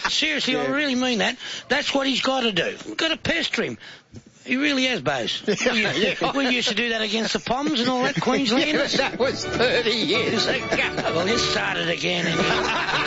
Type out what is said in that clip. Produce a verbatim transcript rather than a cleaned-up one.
seriously, Yeah. I really mean that. That's what he's got to do. We've got to pester him. He really has, Bose. We, Yeah. we used to do that against the Poms and all that, Queenslanders. Yeah, but that was thirty years ago. Well, you started again.